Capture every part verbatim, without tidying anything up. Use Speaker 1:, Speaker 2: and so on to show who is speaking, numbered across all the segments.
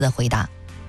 Speaker 1: 的回答。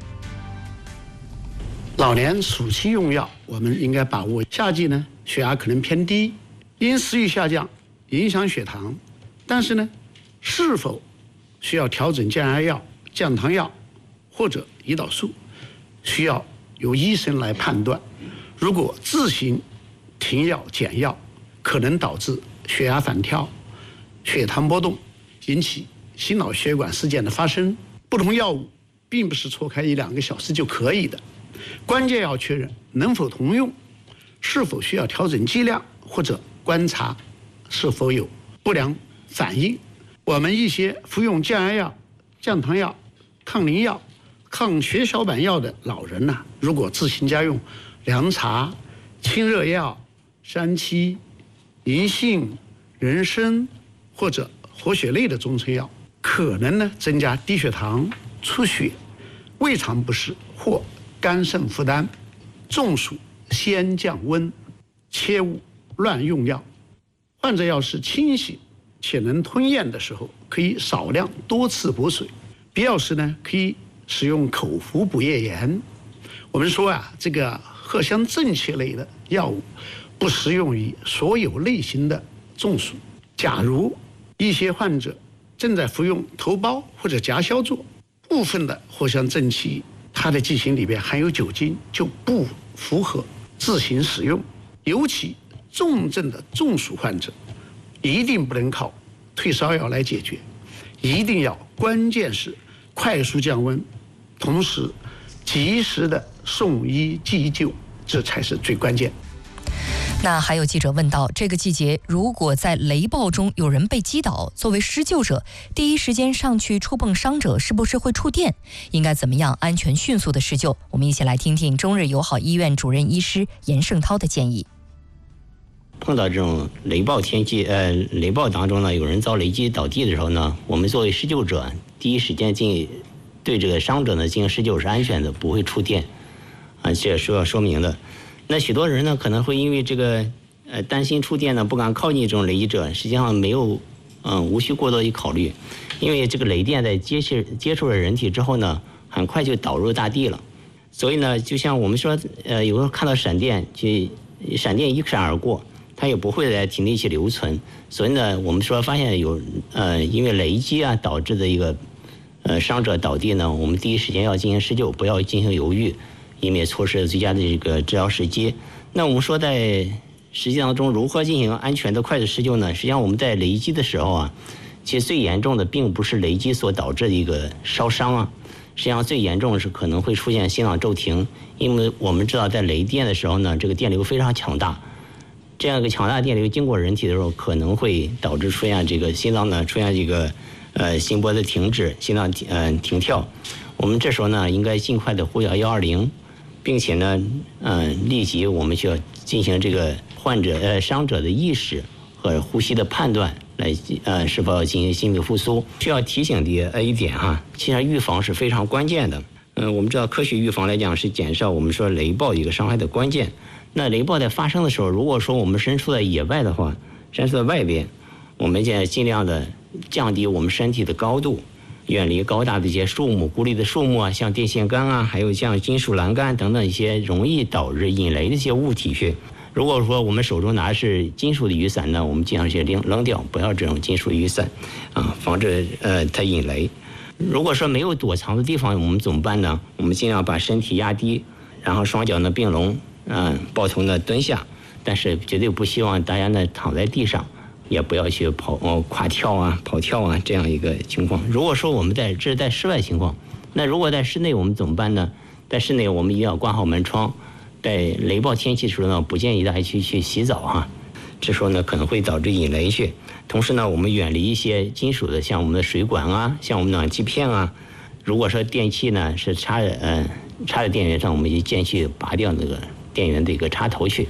Speaker 2: 老年暑期用药，我们应该把握。夏季呢，血压可能偏低，因食欲下降影响血糖，但是呢，是否需要调整降压药、降糖药或者胰岛素，需要由医生来判断。如果自行停药减药，可能导致血压反跳、血糖波动，引起心脑血管事件的发生。不同药物并不是错开一两个小时就可以的，关键要确认能否同用，是否需要调整剂量，或者观察是否有不良反应。我们一些服用降压药、降糖药、抗凝药、抗血小板药的老人呢、啊，如果自行家用凉茶、清热药、山七、银杏、人参或者活血类的中成药，可能呢增加低血糖、出血、胃肠不适或肝肾负担。中暑先降温，切勿乱用药。患者要是清醒且能吞咽的时候，可以少量多次补水，必要时呢可以使用口服补液盐。我们说啊，这个藿香正气类的药物不适用于所有类型的中暑。假如一些患者正在服用头孢或者夹硝唑，部分的藿香正气它的剂型里边含有酒精，就不符合自行使用。尤其重症的中暑患者，一定不能靠退烧药来解决，一定要关键是快速降温，同时及时的送医急救，这才是最关键。
Speaker 1: 那还有记者问到，这个季节如果在雷暴中有人被击倒，作为施救者第一时间上去触碰伤者是不是会触电？应该怎么样安全迅速的施救？我们一起来听听中日友好医院主任医师严胜涛的建议。
Speaker 3: 碰到这种雷暴天气，呃，雷暴当中呢，有人遭雷击倒地的时候呢，我们作为施救者，第一时间进行对这个伤者呢进行施救是安全的，不会触电，啊，这是要说明的。那许多人呢可能会因为这个呃担心触电呢，不敢靠近这种雷击者，实际上没有，嗯、呃，无需过多的考虑，因为这个雷电在接触接触了人体之后呢，很快就导入大地了，所以呢，就像我们说，呃，有时候看到闪电，就闪电一闪而过。它也不会在体内去留存，所以呢，我们说发现有呃因为雷击啊导致的一个呃伤者倒地呢，我们第一时间要进行施救，不要进行犹豫，以免错失最佳的这个治疗时机。那我们说在实际当中如何进行安全的快速施救呢？实际上我们在雷击的时候啊，其实最严重的并不是雷击所导致的一个烧伤啊，实际上最严重的是可能会出现心脏骤停，因为我们知道在雷电的时候呢，这个电流非常强大。这样一个强大电流经过人体的时候，可能会导致出现这个心脏呢出现这个呃心波的停止，心脏呃停跳。我们这时候呢应该尽快的呼叫一二零，并且呢嗯、呃、立即我们需要进行这个患者呃伤者的意识和呼吸的判断，来呃是否要进行心肺复苏。需要提醒的一点哈，其实预防是非常关键的。嗯、呃，我们知道科学预防来讲是减少我们说雷暴一个伤害的关键。那雷暴在发生的时候，如果说我们身处在野外的话，身处在外边，我们现在尽量的降低我们身体的高度，远离高大的一些树木、孤立的树木啊，像电线杆啊，还有像金属栏杆等等一些容易导致引雷的一些物体去。如果说我们手中拿的是金属的雨伞呢，我们尽量去扔扔掉，不要这种金属雨伞啊，防止呃它引雷。如果说没有躲藏的地方，我们怎么办呢？我们尽量把身体压低，然后双脚呢并拢。嗯，抱头呢蹲下，但是绝对不希望大家呢躺在地上，也不要去跑哦跨跳啊、跑跳啊这样一个情况。如果说我们在这是在室外情况，那如果在室内我们怎么办呢？在室内我们一定要关好门窗，在雷暴天气的时候呢，不建议大家去去洗澡哈，这时候呢可能会导致引雷去。同时呢，我们远离一些金属的，像我们的水管啊，像我们的暖气片啊。如果说电器呢是插着呃插在电源上，我们就建议去拔掉那个电源的一个插头去。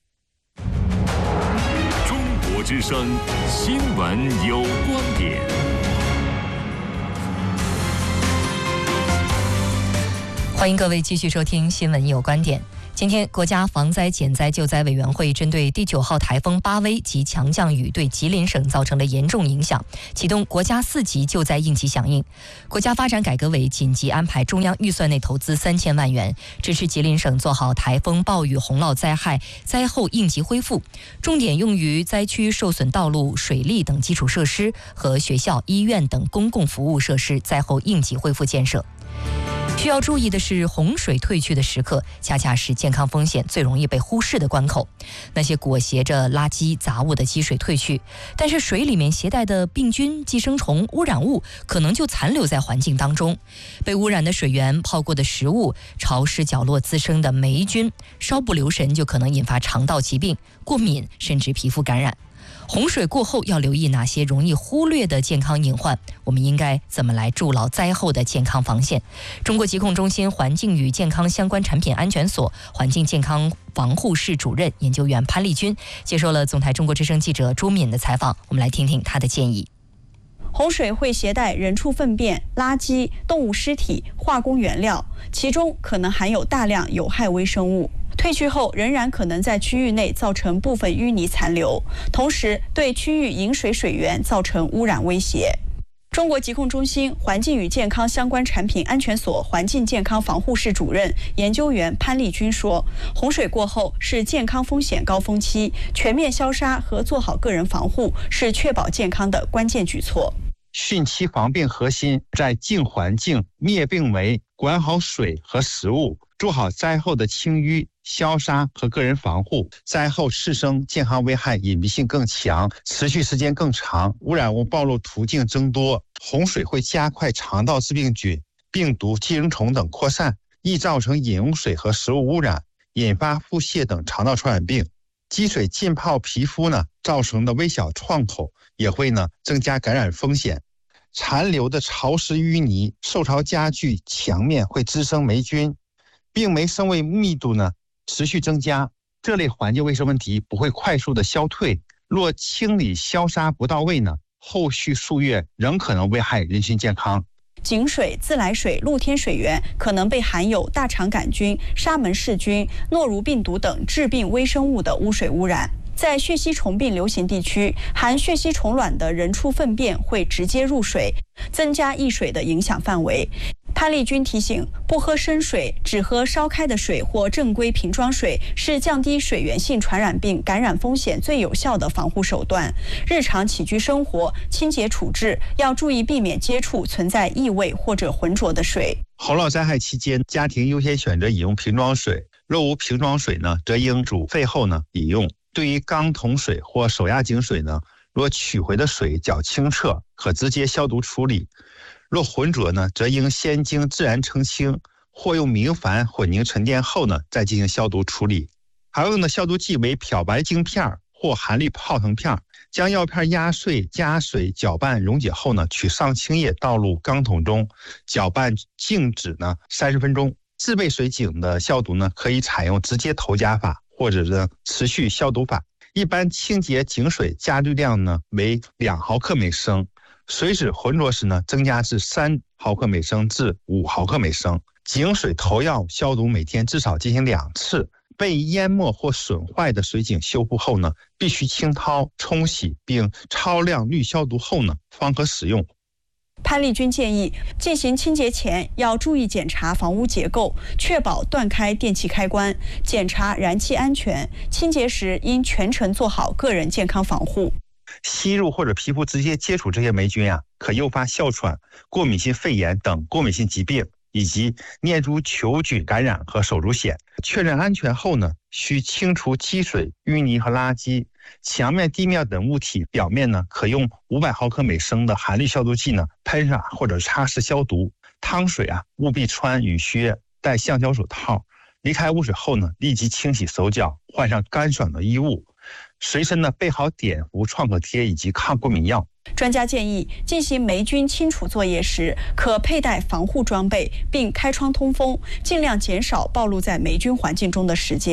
Speaker 4: 中国之声新闻有观点。
Speaker 1: 欢迎各位继续收听新闻有观点。今天，国家防灾减灾救灾委员会针对第九号台风巴威及强降雨对吉林省造成的严重影响，启动国家四级救灾应急响应。国家发展改革委紧急安排中央预算内投资三千万元，支持吉林省做好台风、暴雨、洪涝灾害灾后应急恢复，重点用于灾区受损道路、水利等基础设施和学校、医院等公共服务设施灾后应急恢复建设。需要注意的是，洪水退去的时刻，恰恰是健康风险最容易被忽视的关口。那些裹挟着垃圾杂物的积水退去，但是水里面携带的病菌、寄生虫、污染物可能就残留在环境当中。被污染的水源、泡过的食物、潮湿角落滋生的霉菌，稍不留神就可能引发肠道疾病、过敏，甚至皮肤感染。洪水过后要留意哪些容易忽略的健康隐患？我们应该怎么来筑牢灾后的健康防线？中国疾控中心环境与健康相关产品安全所环境健康防护室主任研究员潘丽君接受了总台中国之声记者朱敏的采访，我们来听听她的建议。
Speaker 5: 洪水会携带人畜粪便、垃圾、动物尸体、化工原料，其中可能含有大量有害微生物。退去后仍然可能在区域内造成部分淤泥残留，同时对区域饮水水源造成污染威胁。中国疾控中心环境与健康相关产品安全所环境健康防护室主任研究员潘丽君说，洪水过后是健康风险高峰期，全面消杀和做好个人防护是确保健康的关键举措。
Speaker 6: 汛期防病核心在净环境、灭病媒、管好水和食物，做好灾后的清淤、消杀和个人防护。灾后次生健康危害隐蔽性更强，持续时间更长，污染物暴露途径增多。洪水会加快肠道致病菌、病毒、寄生虫等扩散，易造成饮用水和食物污染，引发腹泻等肠道传染病。积水浸泡皮肤呢，造成的微小创口也会呢增加感染风险。残留的潮湿淤泥、受潮家具墙面会滋生霉菌，病媒生位密度呢持续增加，这类环境卫生问题不会快速的消退。若清理消杀不到位呢，后续数月仍可能危害人身健康。
Speaker 5: 井水、自来水、露天水源可能被含有大肠杆菌、沙门氏菌、诺如病毒等致病微生物的污水污染。在血吸虫病流行地区，含血吸虫卵的人畜粪便会直接入水，增加溢水的影响范围。潘丽君提醒，不喝生水，只喝烧开的水或正规瓶装水是降低水源性传染病感染风险最有效的防护手段。日常起居生活、清洁处置要注意避免接触存在异味或者浑浊的水。
Speaker 6: 洪涝灾害期间，家庭优先选择饮用瓶装水，若无瓶装水呢，则应煮沸后呢饮用。对于缸桶水或手压井水呢，若取回的水较清澈，可直接消毒处理；若浑浊呢，则应先经自然澄清，或用明矾混凝沉淀后呢，再进行消毒处理。好用的消毒剂为漂白晶片或含氯泡腾片，将药片压碎、加水搅拌溶解后呢，取上清液倒入缸桶中，搅拌静止呢三十分钟。自备水井的消毒呢，可以采用直接投加法，或者是持续消毒法。一般清洁井水加氯量呢为两毫克每升，水质浑浊时呢，增加至三毫克每升至五毫克每升。井水投药消毒每天至少进行两次。被淹没或损坏的水井修复后呢，必须清掏、冲洗并超量氯消毒后呢，方可使用。
Speaker 5: 潘丽君建议，进行清洁前要注意检查房屋结构，确保断开电气开关，检查燃气安全。清洁时应全程做好个人健康防护。
Speaker 6: 吸入或者皮肤直接接触这些霉菌啊，可诱发哮喘、过敏性肺炎等过敏性疾病，以及念珠球菌感染和手足癣。确认安全后呢，需清除积水、淤泥和垃圾。墙面、地面等物体表面呢，可用五百毫克每升的含氯消毒剂呢喷洒或者擦拭消毒。汤水啊，务必穿雨靴，戴橡胶手套。离开污水后呢，立即清洗手脚，换上干爽的衣物。随身呢备好碘伏创可贴以及抗过敏药。
Speaker 5: 专家建议，进行霉菌清除作业时，可佩戴防护装备，并开窗通风，尽量减少暴露在霉菌环境中的时间。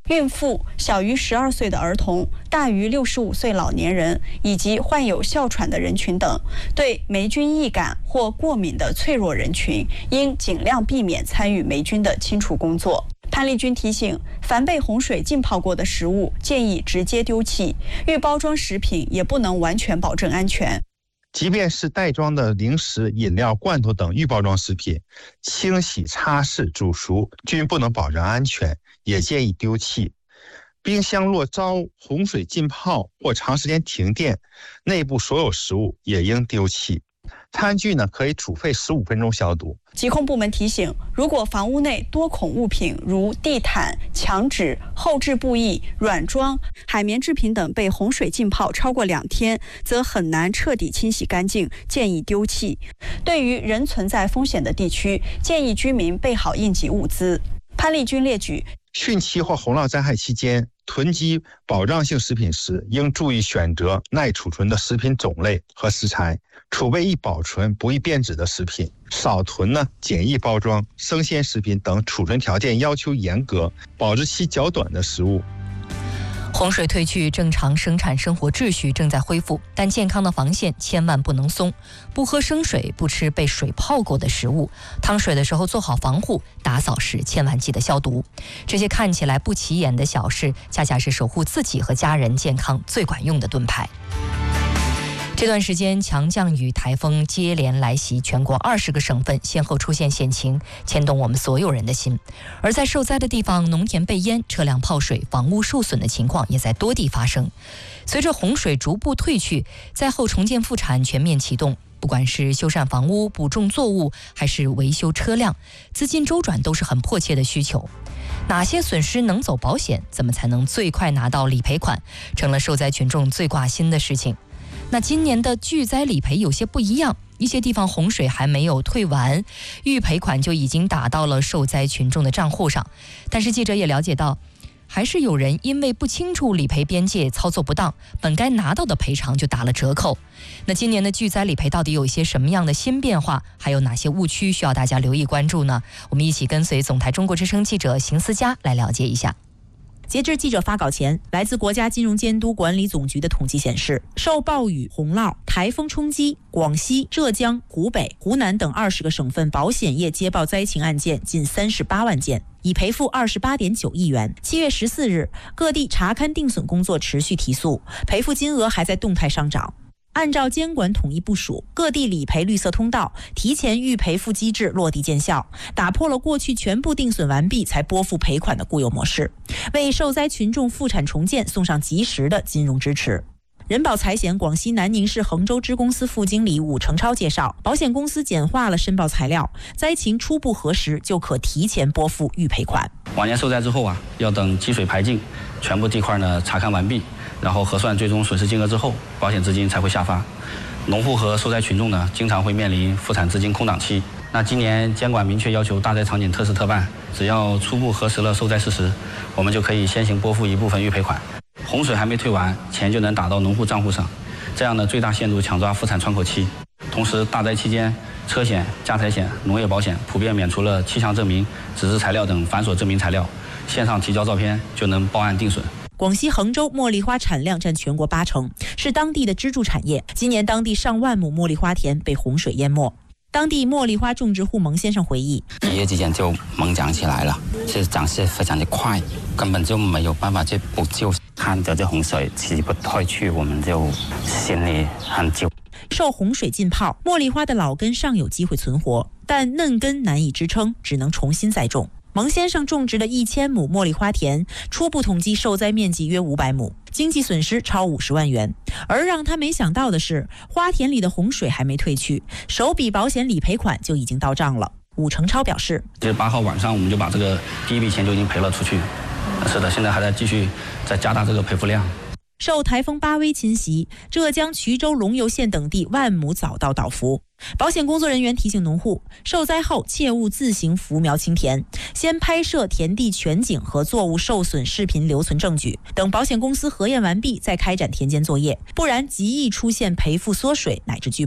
Speaker 5: 孕妇、小于十二岁的儿童、大于六十五岁老年人以及患有哮喘的人群等，对霉菌易感或过敏的脆弱人群，应尽量避免参与霉菌的清除工作。潘丽君提醒，凡被洪水浸泡过的食物，建议直接丢弃；预包装食品也不能完全保证安全。
Speaker 6: 即便是袋装的零食、饮料、罐头等预包装食品，清洗、擦拭、煮熟均不能保证安全，也建议丢弃。冰箱若遭洪水浸泡或长时间停电，内部所有食物也应丢弃。餐具呢，可以煮沸十五分钟消毒。
Speaker 5: 疾控部门提醒，如果房屋内多孔物品如地毯、墙纸、后置布艺、软装、海绵制品等被洪水浸泡超过两天，则很难彻底清洗干净，建议丢弃。对于仍存在风险的地区，建议居民备好应急物资。潘丽君列举，
Speaker 6: 汛期或洪涝灾害期间，囤积保障性食品时，应注意选择耐储存的食品种类和食材，储备易保存、不易变质的食品，少囤呢简易包装、生鲜食品等储存条件要求严格、保质期较短的食物。
Speaker 1: 洪水退去，正常生产生活秩序正在恢复，但健康的防线千万不能松。不喝生水，不吃被水泡过的食物，烫水的时候做好防护，打扫时千万记得消毒。这些看起来不起眼的小事，恰恰是守护自己和家人健康最管用的盾牌。这段时间，强降雨、台风接连来袭，全国二十个省份先后出现险情，牵动我们所有人的心。而在受灾的地方，农田被淹、车辆泡水、房屋受损的情况也在多地发生。随着洪水逐步退去，灾后重建复产全面启动，不管是修缮房屋、补种作物，还是维修车辆，资金周转都是很迫切的需求。哪些损失能走保险？怎么才能最快拿到理赔款？成了受灾群众最挂心的事情。那今年的巨灾理赔有些不一样，一些地方洪水还没有退完，预赔款就已经打到了受灾群众的账户上。但是记者也了解到，还是有人因为不清楚理赔边界，操作不当，本该拿到的赔偿就打了折扣。那今年的巨灾理赔到底有一些什么样的新变化，还有哪些误区需要大家留意关注呢？我们一起跟随总台中国之声记者邢思佳来了解一下。
Speaker 7: 截至记者发稿前，来自国家金融监督管理总局的统计显示，受暴雨、洪涝、台风冲击，广西、浙江、湖北、湖南等二十个省份保险业接报灾情案件近三十八万件，已赔付二十八点九亿元。七月十四日，各地查勘定损工作持续提速，赔付金额还在动态上涨。按照监管统一部署，各地理赔绿色通道、提前预赔付机制落地见效，打破了过去全部定损完毕才拨付赔款的固有模式，为受灾群众复产重建送上及时的金融支持。人保财险广西南宁市衡州支公司副经理武成超介绍，保险公司简化了申报材料，灾情初步核实就可提前拨付预赔款。
Speaker 8: 往年受灾之后啊，要等积水排净，全部地块呢查看完毕，然后核算最终损失金额之后，保险资金才会下发。农户和受灾群众呢，经常会面临复产资金空档期。那今年监管明确要求大灾场景特事特办，只要初步核实了受灾事实，我们就可以先行拨付一部分预赔款。洪水还没退完，钱就能打到农户账户上，这样呢最大限度抢抓复产窗口期。同时，大灾期间，车险、家财险、农业保险普遍免除了气象证明、纸质材料等繁琐证明材料，线上提交照片就能报案定损。
Speaker 7: 广西衡州茉莉花产量占全国八成，是当地的支柱产业。今年当地上万亩茉莉花田被洪水淹没。当地茉莉花种植户蒙先生回忆，
Speaker 9: 一夜之间就猛长起来了，是长势非常的快，根本就没有办法去补救。看着这洪水起不退去，我们就心里很揪。
Speaker 7: 受洪水浸泡，茉莉花的老根尚有机会存活，但嫩根难以支撑，只能重新栽种。蒙先生种植的一千亩茉莉花田，初步统计受灾面积约五百亩，经济损失超五十万元。而让他没想到的是，花田里的洪水还没退去，首笔保险理赔款就已经到账了。武成超表示，
Speaker 8: 其实八号晚上我们就把这个第一笔钱就已经赔了出去。是的，现在还在继续在加大这个赔付量。
Speaker 7: 受台风巴威侵袭，浙江衢州龙游县等地万亩早稻倒伏。保险工作人员提醒农户，受灾后切勿自行扶苗清田，先拍摄田地全景和作物受损视频留存证据，等保险公司核验完毕再开展田间作业，不然极易出现赔付缩水乃至拒赔。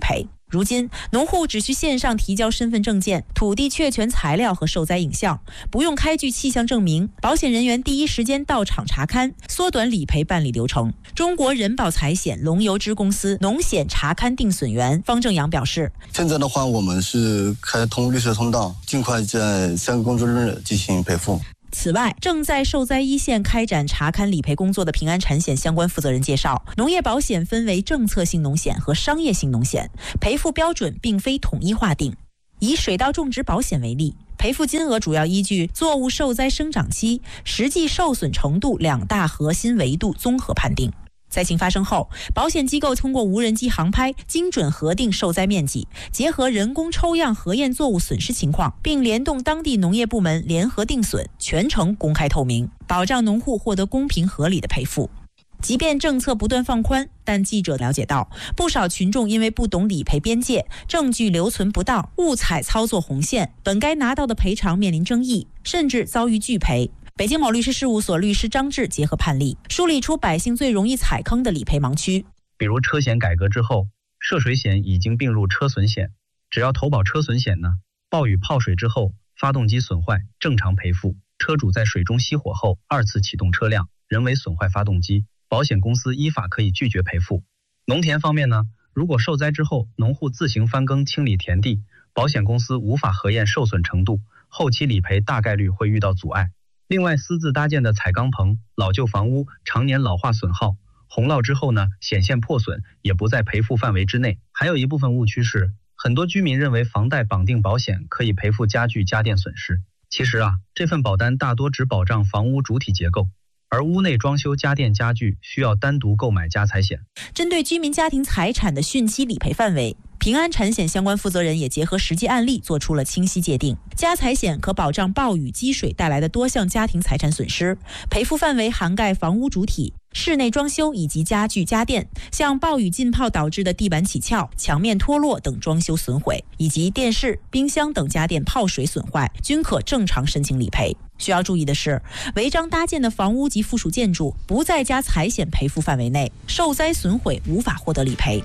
Speaker 7: 如今，农户只需线上提交身份证件、土地确权材料和受灾影像，不用开具气象证明，保险人员第一时间到场查勘，缩短理赔办理流程。中国人保财险龙游支公司农险查勘定损员方正阳表示，
Speaker 10: 现在的话，我们是开通绿色通道，尽快在三个工作日进行赔付。
Speaker 7: 此外，正在受灾一线开展查勘理赔工作的平安产险相关负责人介绍，农业保险分为政策性农险和商业性农险，赔付标准并非统一划定。以水稻种植保险为例，赔付金额主要依据作物受灾生长期、实际受损程度两大核心维度综合判定。灾情发生后，保险机构通过无人机航拍，精准核定受灾面积，结合人工抽样核验作物损失情况，并联动当地农业部门联合定损，全程公开透明，保障农户获得公平合理的赔付。即便政策不断放宽，但记者了解到，不少群众因为不懂理赔边界、证据留存不当、误踩操作红线，本该拿到的赔偿面临争议，甚至遭遇拒赔。北京某律师事务所律师张志结合判例，梳理出百姓最容易踩坑的理赔盲区。
Speaker 11: 比如车险改革之后，涉水险已经并入车损险，只要投保车损险呢，暴雨泡水之后，发动机损坏正常赔付，车主在水中熄火后二次启动车辆，人为损坏发动机，保险公司依法可以拒绝赔付。农田方面呢，如果受灾之后，农户自行翻耕清理田地，保险公司无法核验受损程度，后期理赔大概率会遇到阻碍。另外，私自搭建的彩钢棚、老旧房屋常年老化损耗，洪涝之后呢，显现破损也不在赔付范围之内。还有一部分误区是，很多居民认为房贷绑定保险可以赔付家具家电损失。其实啊，这份保单大多只保障房屋主体结构，而屋内装修家电家具需要单独购买家财险。
Speaker 7: 针对居民家庭财产的汛期理赔范围，平安产险相关负责人也结合实际案例做出了清晰界定。家财险可保障暴雨积水带来的多项家庭财产损失，赔付范围涵盖房屋主体、室内装修以及家具家电，像暴雨浸泡导致的地板起翘、墙面脱落等装修损毁，以及电视、冰箱等家电泡水损坏，均可正常申请理赔。需要注意的是，违章搭建的房屋及附属建筑不在家财险赔付范围内，受灾损毁无法获得理赔。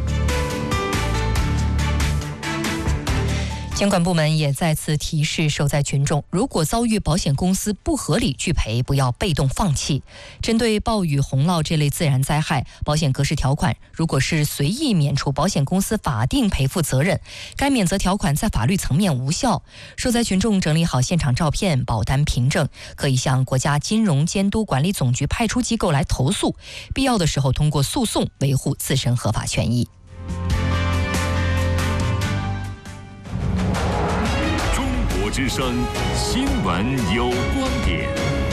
Speaker 1: 监管部门也再次提示受灾群众，如果遭遇保险公司不合理拒赔，不要被动放弃。针对暴雨、洪涝这类自然灾害，保险格式条款如果是随意免除保险公司法定赔付责任，该免责条款在法律层面无效。受灾群众整理好现场照片、保单凭证，可以向国家金融监督管理总局派出机构来投诉，必要的时候通过诉讼维护自身合法权益。
Speaker 4: 之声新闻有观点，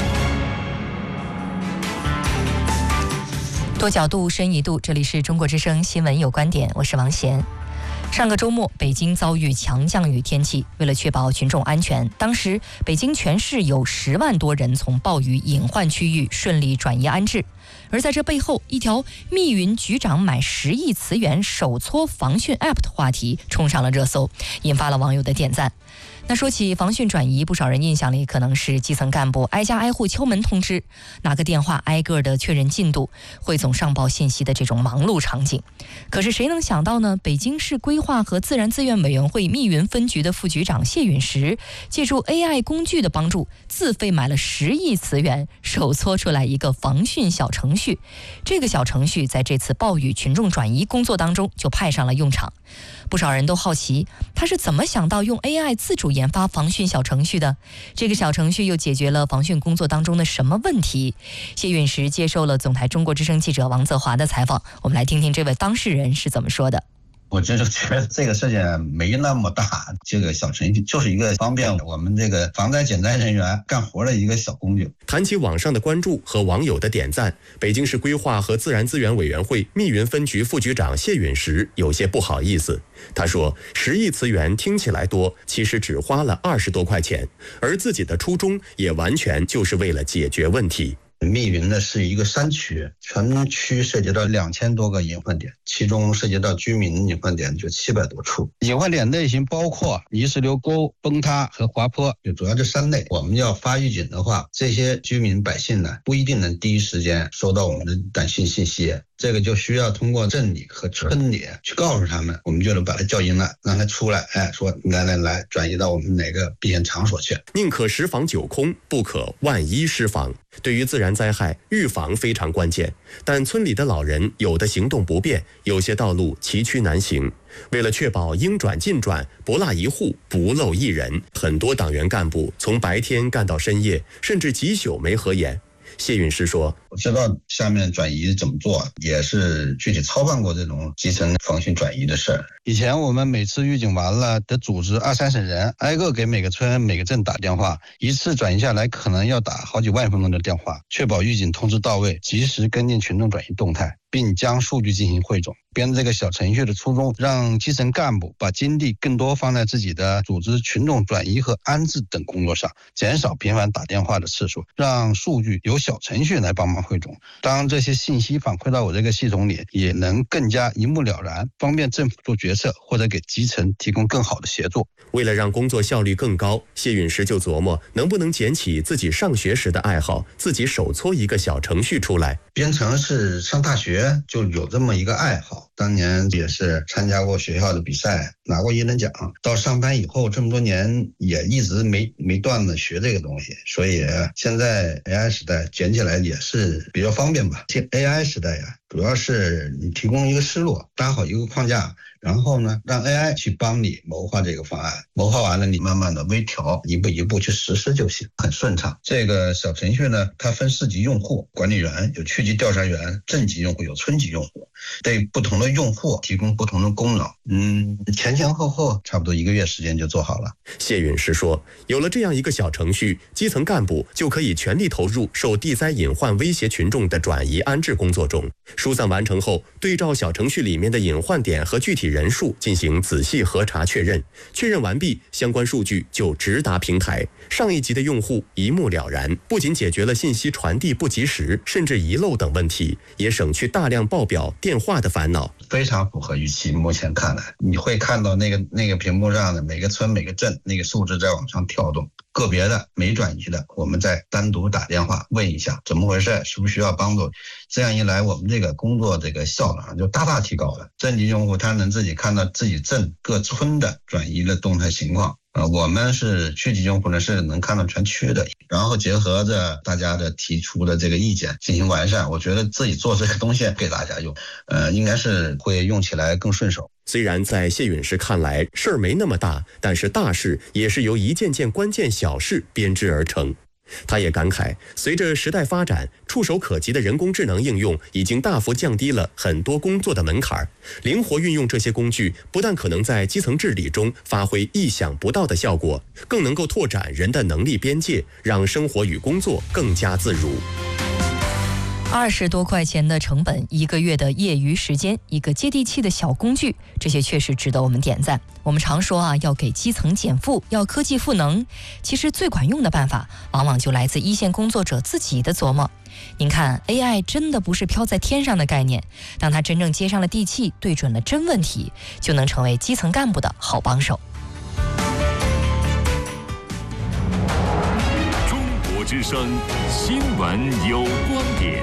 Speaker 1: 多角度深一度，这里是中国之声新闻有观点，我是王贤。上个周末，北京遭遇强降雨天气，为了确保群众安全，当时北京全市有十万多人从暴雨隐患区域顺利转移安置。而在这背后，一条密云局长买十亿磁源手搓防汛 App 的话题冲上了热搜，引发了网友的点赞。那说起防汛转移，不少人印象里可能是基层干部挨家挨户敲门通知，拿个电话挨个的确认进度，汇总上报信息的这种忙碌场景。可是谁能想到呢？北京市规划和自然资源委员会密云分局的副局长谢陨石，借助 A I 工具的帮助，自费买了十亿磁源，手搓出来一个防汛小程序。这个小程序在这次暴雨群众转移工作当中就派上了用场。不少人都好奇，他是怎么想到用 A I 自主研发防汛小程序的？这个小程序又解决了防汛工作当中的什么问题？谢陨石接受了总台中国之声记者王泽华的采访，我们来听听这位当事人是怎么说的。
Speaker 12: 我真是觉得这个事情没那么大，这个小程序就是一个方便我们这个防灾减灾人员干活的一个小工具。
Speaker 13: 谈起网上的关注和网友的点赞，北京市规划和自然资源委员会密云分局副局长谢陨石有些不好意思。他说，十亿磁源听起来多，其实只花了二十多块钱，而自己的初衷也完全就是为了解决问题。
Speaker 12: 密云呢是一个山区，全区涉及到两千多个隐患点，其中涉及到居民隐患点就七百多处。隐患点类型包括泥石流沟、崩塌和滑坡，就主要这三类。我们要发预警的话，这些居民百姓呢不一定能第一时间收到我们的短信信息，这个就需要通过镇里和村里去告诉他们，我们就能把他叫进来，让他出来，哎，说来来来，转移到我们哪个避险场所去。
Speaker 13: 宁可十防九空，不可万一失防。对于自然灾害，预防非常关键。但村里的老人有的行动不便，有些道路崎岖难行。为了确保应转尽转，不落一户，不漏一人，很多党员干部从白天干到深夜，甚至几宿没合眼。谢陨石说，
Speaker 12: 我知道下面转移怎么做，也是具体操办过这种基层防汛转移的事儿。以前我们每次预警完了得组织二三十人，挨个给每个村每个镇打电话，一次转移下来可能要打好几万分钟的电话，确保预警通知到位，及时跟进群众转移动态，并将数据进行汇总。编这个小程序的初衷，让基层干部把精力更多放在自己的组织群众转移和安置等工作上，减少频繁打电话的次数，让数据由小程序来帮忙汇总。当这些信息反馈到我这个系统里，也能更加一目了然，方便政府做决策或者给基层提供更好的协作。
Speaker 13: 为了让工作效率更高，谢陨石就琢磨能不能捡起自己上学时的爱好，自己手搓一个小程序出来。
Speaker 12: 编程是上大学就有这么一个爱好，当年也是参加过学校的比赛，拿过一等奖。到上班以后这么多年也一直没没断的学这个东西，所以现在 A I 时代捡起来也是比较方便吧。A I 时代呀，主要是你提供一个思路，搭好一个框架，然后呢让 A I 去帮你谋划这个方案，谋划完了你慢慢的微调，一步一步去实施就行，很顺畅。这个小程序呢，它分四级用户，管理员有区级调查员，镇级用户有村级用户，对不同的用户提供不同的功能。嗯，前前后后差不多一个月时间就做好了。
Speaker 13: 谢陨石说，有了这样一个小程序，基层干部就可以全力投入受地灾隐患威胁群众的转移安置工作中。疏散完成后，对照小程序里面的隐患点和具体人数进行仔细核查确认，确认完毕，相关数据就直达平台，上一级的用户一目了然，不仅解决了信息传递不及时甚至遗漏等问题，也省去大量报表电话的烦恼。
Speaker 12: 非常符合预期，目前看来你会看到那个那个屏幕上的每个村每个镇那个数字在往上跳动，个别的没转移的我们再单独打电话问一下怎么回事，是不是需要帮助。这样一来我们这个工作这个效率就大大提高了。镇级用户他能自己看到自己镇各村的转移的动态情况，呃，我们是区级用户呢是能看到全区的，然后结合着大家的提出的这个意见进行完善。我觉得自己做这个东西给大家用，呃，应该是会用起来更顺手。
Speaker 13: 虽然在谢陨石看来事儿没那么大，但是大事也是由一件件关键小事编织而成。他也感慨，随着时代发展，触手可及的人工智能应用已经大幅降低了很多工作的门槛。灵活运用这些工具，不但可能在基层治理中发挥意想不到的效果，更能够拓展人的能力边界，让生活与工作更加自如。
Speaker 1: 二十多块钱的成本，一个月的业余时间，一个接地气的小工具，这些确实值得我们点赞。我们常说啊，要给基层减负，要科技赋能。其实最管用的办法，往往就来自一线工作者自己的琢磨。您看 A I 真的不是飘在天上的概念，当它真正接上了地气，对准了真问题，就能成为基层干部的好帮手。
Speaker 4: 中国之声新闻有观点。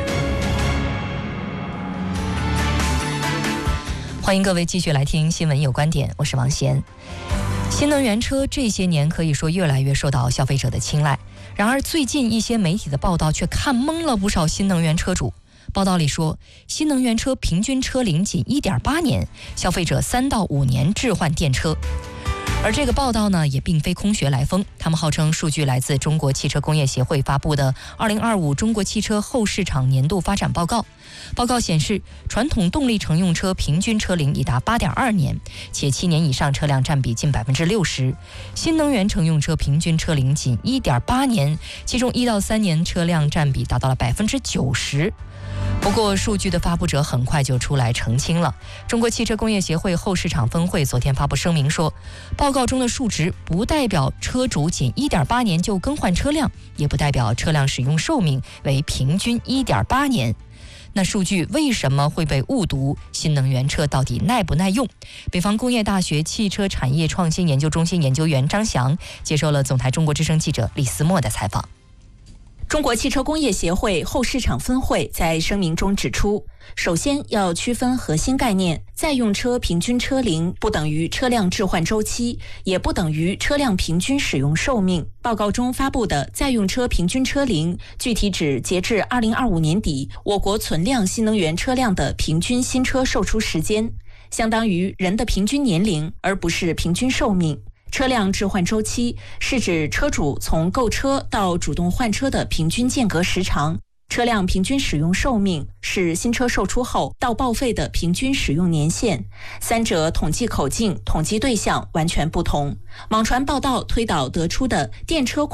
Speaker 1: 欢迎各位继续来听新闻有观点，我是王贤。新能源车这些年可以说越来越受到消费者的青睐，然而最近一些媒体的报道却看懵了不少新能源车主。报道里说，新能源车平均车龄仅 一点八年，消费者三到五年置换电车。而这个报道呢，也并非空穴来风，他们号称数据来自中国汽车工业协会发布的二零二五中国汽车后市场年度发展报告。报告显示，传统动力乘用车平均车龄已达 八点二年，且七年以上车辆占比近 百分之六十。新能源乘用车平均车龄仅 一点八年，其中一到三年车辆占比达到了 百分之九十。 不过，数据的发布者很快就出来澄清了。中国汽车工业协会后市场分会昨天发布声明说，报告中的数值不代表车主仅 一点八年就更换车辆，也不代表车辆使用寿命为平均 一点八年。那数据为什么会被误读？新能源车到底耐不耐用？北方工业大学汽车产业创新研究中心研究员张翔接受了总台中国之声记者李思墨的采访。
Speaker 7: 中国汽车工业协会后市场分会在声明中指出，首先要区分核心概念，在用车平均车龄不等于车辆置换周期，也不等于车辆平均使用寿命。报告中发布的在用车平均车龄，具体指截至二零二五年底我国存量新能源车辆的平均新车售出时间，相当于人的平均年龄，而不是平均寿命。车辆置换周期是指车主从购车到主动换车的平均间隔时长，车辆平均使用寿命是新车售出后到报废的平均使用年限，三者统计口径、统计对象完全不同。网传报道推导得出的电车